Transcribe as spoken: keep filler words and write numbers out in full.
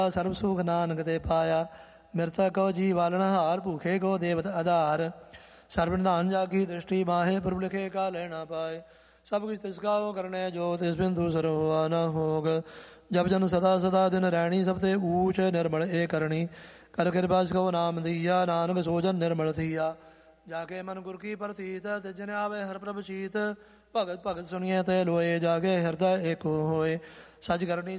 ਸਰਬ ਸੁਖ ਨਾਨਕ ਤੇ ਪਾਇਆ। ਮਿਰਤਕ ਕੋ ਜੀ ਵਾਲਣ ਹਾਰ, ਭੂਖੇ ਕੋ ਦੇਵਤ ਆਧਾਰ। ਸਰਬ ਨਿਧਾਨ ਜਾਗੀ ਦ੍ਰਿਸ਼ਟੀ ਮਾਹੇ, ਪ੍ਰਭु ਲਿਖੇ ਕਾ ਲੈਣਾ ਪਾਏ। ਸਭ ਕੁਛ ਤਿਸਕਾ ਉਹ ਕਰਨੇ ਜੋ, ਤਿਸ ਬਿੰਦੂ ਸਰਵ ਹੋਆ ਨਾ ਹੋਗ। ਜਬ ਜਨ ਸਦਾ ਸਦਾ ਦਿਨ ਰਹਿਣੀ, ਸਭ ਤੇ ਊਚ ਨਿਰਮਲ ਇਹ ਕਰਨੀ। ਕਰ ਕਿਰਪਾ ਕੋ ਨਾਮ ਦੀਆ, ਨਾਨਕ ਸੋਜਨ ਨਿਰਮਲ ਥੀਆ। ਜਾਕੇ ਮਨ ਗੁਰ ਕੀ ਪ੍ਰਤੀਤ, ਤਿਜਨ ਆਵੇ ਹਰ ਪ੍ਰਭ ਚੀਤ। ਭਗਤ ਭਗਤ ਸੁਣੀਏ ਤੇ ਲੋਏ, ਜਾਗੇ ਹਿਰਦੈ ਏਕੋ ਹੋਏ। ਸੱਚ ਕਰਨੀ